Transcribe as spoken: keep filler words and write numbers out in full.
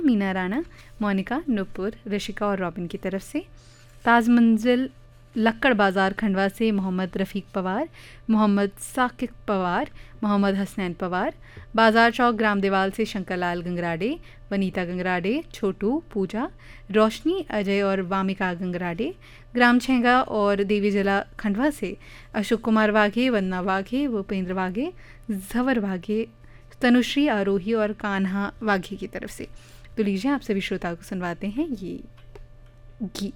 मीना राणा, मोनिका, नुपुर, ऋषिका और रॉबिन की तरफ से। ताज मंजिल लक्कड़ बाज़ार खंडवा से मोहम्मद रफ़ीक पवार, मोहम्मद साकिब पवार, मोहम्मद हसनैन पवार। बाज़ार चौक ग्राम देवाल से शंकरलाल गंगराडे, वनीता गंगराडे, छोटू, पूजा, रोशनी, अजय और वामिका गंगराडे। ग्राम छेंगा और देवी जिला खंडवा से अशोक कुमार वाघे, वंदना वाघे, भूपेंद्र वाघे, जवर वाघे, तनुश्री आरोही और कान्हा वाघे की तरफ से। तो लीजिए आप सभी श्रोताओं को सुनवाते हैं ये गीत।